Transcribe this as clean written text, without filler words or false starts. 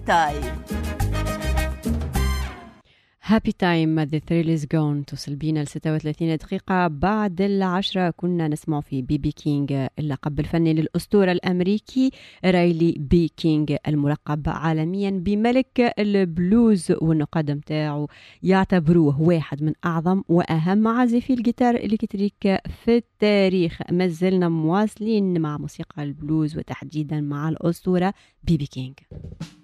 تايم. هابي تايم The Thrill is Gone توصل بينا ل 36 دقيقة بعد 10. كنا نسمع في بي كينج اللقب الفني للأسطورة الأمريكي رايلي بي كينج الملقب عالميا بملك البلوز، والنقاد متاعه يعتبروه واحد من أعظم وأهم عازفي الجيتار الإلكتريك في التاريخ. ما زلنا مواصلين مع موسيقى البلوز وتحديدا مع الأسطورة بي كينج.